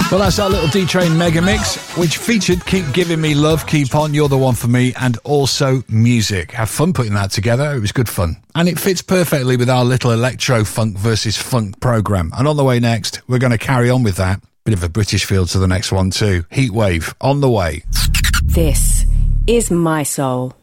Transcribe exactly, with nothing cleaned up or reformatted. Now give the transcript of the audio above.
Well, that's our little D-Train mega mix, which featured Keep Giving Me Love, Keep On, You're the One for Me, and also music. Have fun putting that together. It was good fun. And it fits perfectly with our little electro funk versus funk programme. And on the way next, we're going to carry on with that. Bit of a British feel to the next one too. Heatwave, on the way. This is My Soul.